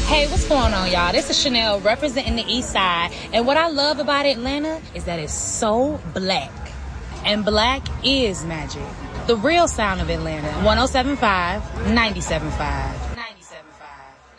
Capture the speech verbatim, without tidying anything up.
Hey, what's going on, y'all? This is Chanel representing the East Side. And what I love about Atlanta is that it's so black. And black is magic. The real sound of Atlanta. one oh seven point five, ninety-seven point five.